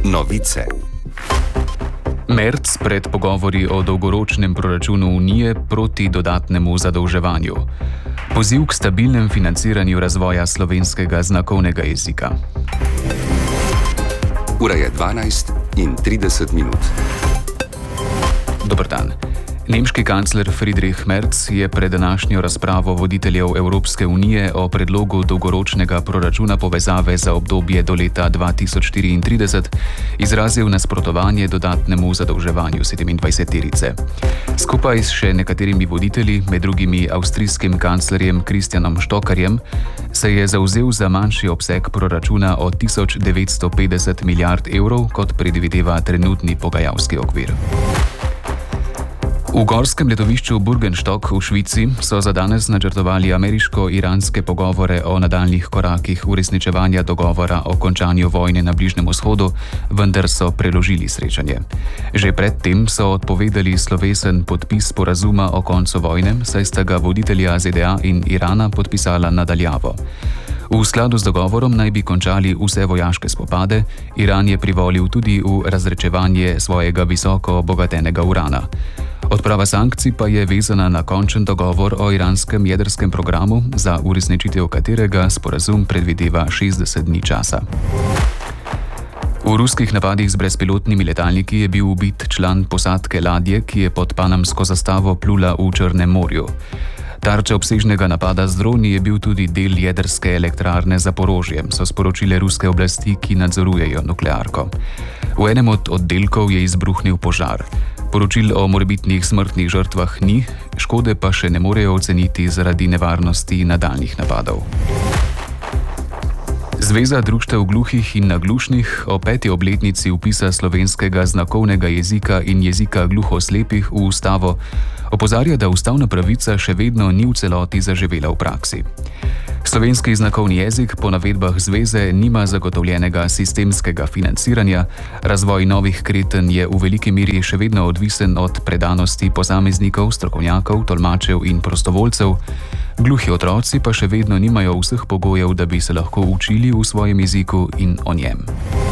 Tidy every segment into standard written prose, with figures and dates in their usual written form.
Novice. Merc pred pogovori o dolgoročnem proračunu Unije proti dodatnemu zadolževanju. Poziv k stabilnem financiranju razvoja slovenskega znakovnega jezika. Ura je 12:30. Dober dan. Nemški kancler Friedrich Merz je pred današnjo razpravo voditeljev Evropske unije o predlogu dolgoročnega proračuna povezave za obdobje do leta 2034 izrazil nasprotovanje dodatnemu zadolževanju 27-terice. Skupaj s še nekaterimi voditelji, med drugimi avstrijskim kanclerjem Christianom Stockerjem, se je zavzel za manjši obseg proračuna od 1950 milijard evrov, kot predvideva trenutni pogajalski okvir. V gorskem letovišču Burgenstock v Švici so za danes načrtovali ameriško-iranske pogovore o nadaljnjih korakih uresničevanja dogovora o končanju vojne na Bližnjem vzhodu, vendar so preložili srečanje. Že predtem so odpovedali slovesen podpis sporazuma o koncu vojne, saj sta ga voditelja ZDA in Irana podpisala nadaljavo. V skladu z dogovorom naj bi končali vse vojaške spopade, Iran je privolil tudi v razrečevanje svojega visoko obogatenega urana. Odprava sankcij pa je vezana na končen dogovor o iranskem jedrskem programu, za uresničitev katerega sporazum predvideva 60 dni časa. V ruskih napadih z brezpilotnimi letalniki je bil ubit član posadke ladje, ki je pod panamsko zastavo plula v Črnem morju. Tarča obsežnega napada z droni je bil tudi del jedrske elektrarne Zaporožje, so sporočile ruske oblasti, ki nadzorujejo nuklearko. V enem od oddelkov je izbruhnil požar. Poročil o morebitnih smrtnih žrtvah ni, škode pa še ne morejo oceniti zaradi nevarnosti nadaljnjih napadov. Zveza društev gluhih in naglušnih o 5. obletnici vpisa slovenskega znakovnega jezika in jezika gluhoslepih v ustavo opozarja, da ustavna pravica še vedno ni v celoti zaživela v praksi. Slovenski znakovni jezik po navedbah zveze nima zagotovljenega sistemskega financiranja, razvoj novih kretenj je v veliki meri še vedno odvisen od predanosti posameznikov, strokovnjakov, tolmačev in prostovoljcev, gluhi otroci pa še vedno nimajo vseh pogojev, da bi se lahko učili v svojem jeziku in o njem.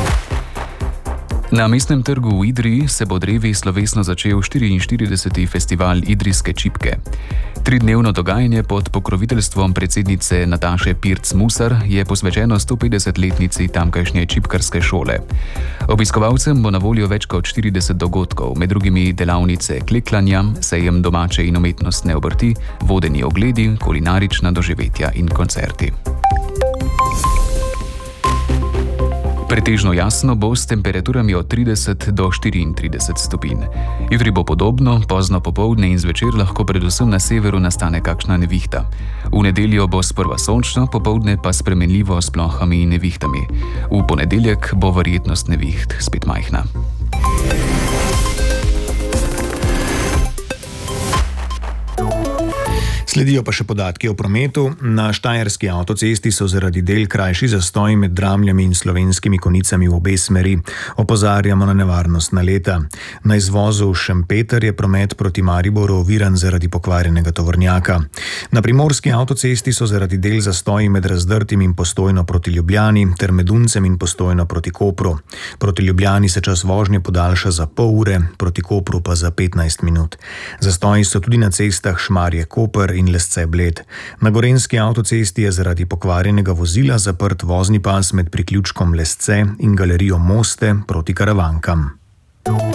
Na mestnem trgu v Idriji se bo drevi slovesno začel 44. festival Idrijske čipke. 3-dnevno dogajanje pod pokroviteljstvom predsednice Nataše Pirc-Musar je posvečeno 150-letnici tamkajšnje čipkarske šole. Obiskovalcem bo na voljo več kot 40 dogodkov, med drugimi delavnice kleklanja, sejem domače in umetnostne obrti, vodeni ogledi, kulinarična doživetja in koncerti. Pretežno jasno bo s temperaturami od 30 do 34 stopinj. Jutri bo podobno, pozno popoldne in zvečer lahko predvsem na severu nastane kakšna nevihta. V nedeljo bo sprva sončno, popoldne pa spremenljivo s plohami in nevihtami. V ponedeljek bo verjetnost neviht spet majhna. Sledijo pa še podatki o prometu. Na Štajerski avtocesti so zaradi del krajši zastoji med Dramljami in Slovenskimi Konicami v obe smeri. Opozarjamo na nevarnost naleta. Na izvozu Šempeter je promet proti Mariboru oviran zaradi pokvarjenega tovornjaka. Na Primorski avtocesti so zaradi del zastoji med Razdrtim in Postojno proti Ljubljani ter med Uncem in Postojno proti Kopru. Proti Ljubljani se čas vožnje podaljša za pol ure, proti Kopru pa za 15 minut. Zastoji so tudi na cestah Šmarje-Koper in Lesce-Bled. Na Gorenjski avtocesti je zaradi pokvarjenega vozila zaprt vozni pas med priključkom Lesce in galerijo Moste proti Karavankam.